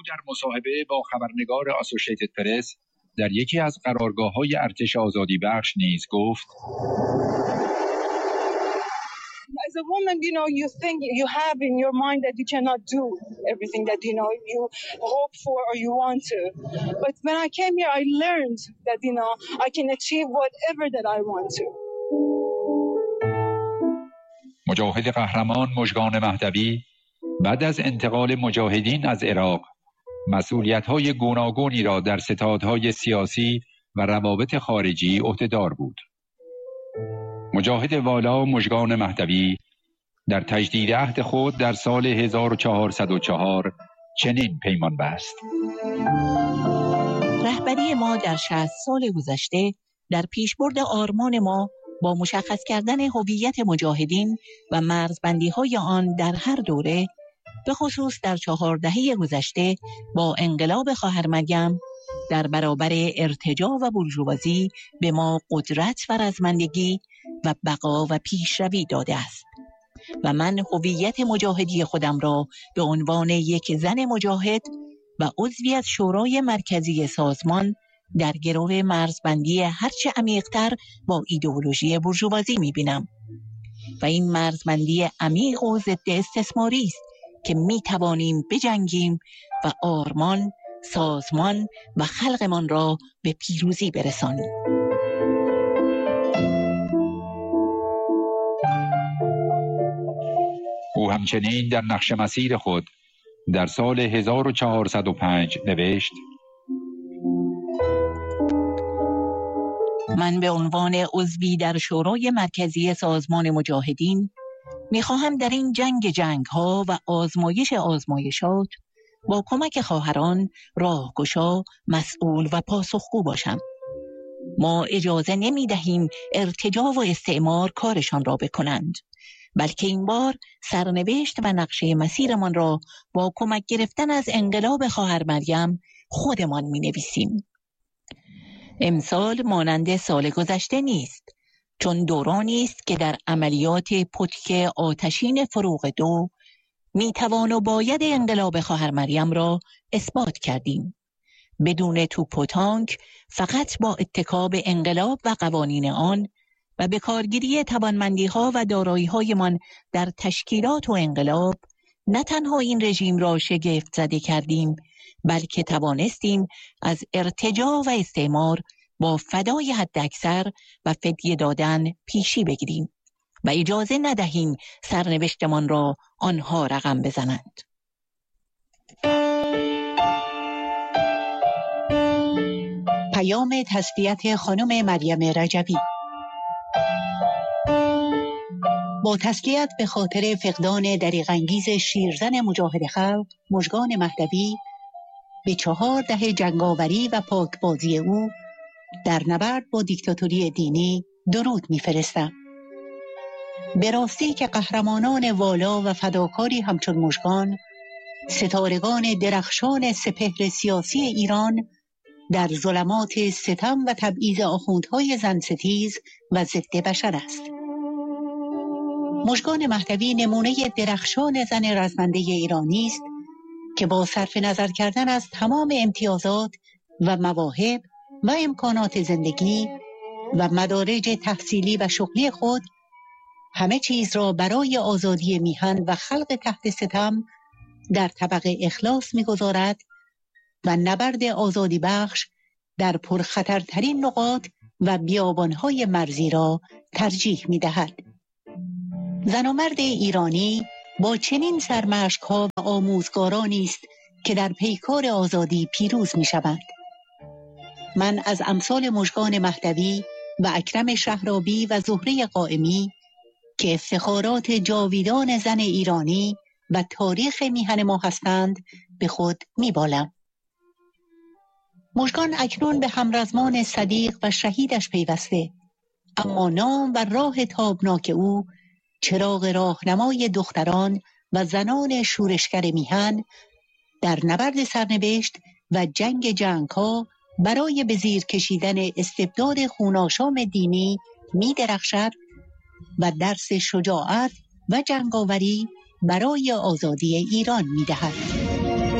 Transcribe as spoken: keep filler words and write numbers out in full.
در مصاحبه با خبرنگار آسوشیتد پرس در یکی از قرارگاه‌های ارتش آزادی بخش نیز گفت: As a woman, you know, you think you have in your mind that you cannot do everything that, you know, you hope for or you want to. But when I came here, I learned that, you know, I can achieve whatever that I want to. مجاهد قهرمان مژگان مهدوی بعد از انتقال مجاهدین از عراق مسئولیت‌های گوناگونی را در ستادهای سیاسی و روابط خارجی عهده‌دار بود. مجاهد والا مژگان مهدوی در تجدید عهد خود در سال هزار و چهارصد و چهار چنین پیمان بست: رهبری ما در شصت سال گذشته در پیشبرد آرمان ما با مشخص کردن هویت مجاهدین و مرزبندی‌های آن در هر دوره، به خصوص در چهار دهه گذشته با انقلاب خواهر مریم، در برابر ارتجاع و بورژوازی به ما قدرت و رزمندگی و بقا و پیشروی داده است و من هویت مجاهدی خودم را به عنوان یک زن مجاهد و عضوی از شورای مرکزی سازمان در گرو مرزبندی هرچه عمیق‌تر با ایدئولوژی بورژوازی می‌بینم و این مرزبندی عمیق و ضد استثماری است که می‌توانیم بجنگیم و آرمان، سازمان و خلقمان را به پیروزی برسانیم. او همچنین در نقش مسیر خود در سال هزار و چهارصد و پنج نوشت: من به عنوان عضوی در شورای مرکزی سازمان مجاهدین میخواهم در این جنگ جنگ ها و آزمایش آزمایشات با کمک خواهران راهگشا، مسئول و پاسخگو باشم. ما اجازه نمی دهیم ارتجاع و استعمار کارشان را بکنند، بلکه این بار سرنوشت و نقشه مسیرمان را با کمک گرفتن از انقلاب خواهر مریم خودمان می نویسیم. امسال مانند سال گذشته نیست، چون دورانی است که در عملیات پتک آتشین فروغ دو می توان و باید انقلاب خواهر مریم را اثبات کردیم. بدون توپ و تانک، فقط با اتکاب انقلاب و قوانین آن و به کارگیری توانمندی‌ها و دارایی‌هایمان در تشکیلات و انقلاب، نه تنها این رژیم را شگفت زده کردیم، بلکه توانستیم از ارتجاع و استعمار با فدای حداکثر و فدیه دادن پیشی بگیریم و اجازه ندهیم سرنوشتمان را آنها رقم بزنند. پیام تسلیت خانم مریم رجبی. با تسلیت به خاطر فقدان دریغ‌انگیز شیرزن مجاهد خلق مژگان مهدوی، به چهار دهه جنگاوری و پاکبازی او در نبرد با دیکتاتوری دینی درود می‌فرستم. به راستی که قهرمانان والا و فداکاری همچون مژگان، ستارگان درخشان سپهر سیاسی ایران، در ظلمات ستم و تبعیض آخوندهای زنستیز و ضد بشر است. مژگان مهدوی نمونه درخشان زن رزمنده ایرانی است که با صرف نظر کردن از تمام امتیازات و مواهب و امکانات زندگی و مدارج تحصیلی و شغلی خود، همه چیز را برای آزادی میهن و خلق تحت ستم در طبق اخلاص می‌گذارد و نبرد آزادی بخش در پرخطرترین نقاط و بیابانهای مرزی را ترجیح می‌دهد. زن و مرد ایرانی با چنین سرمشق‌ها و آموزگارانی است که در پیکار آزادی پیروز می‌شوند. من از امثال مژگان مهدوی و اکرم شهرابی و زهره قائمی که افتخارات جاویدان زن ایرانی و تاریخ میهن ما هستند به خود میبالم. مژگان اکنون به همرزمان صدیق و شهیدش پیوسته، اما نام و راه تابناک او چراغ راهنمای دختران و زنان شورشگر میهن در نبرد سرنوشت و جنگ جنگ‌ها برای به زیر کشیدن استبداد خوناشام دینی می درخشد و درس شجاعت و جنگاوری برای آزادی ایران می دهد.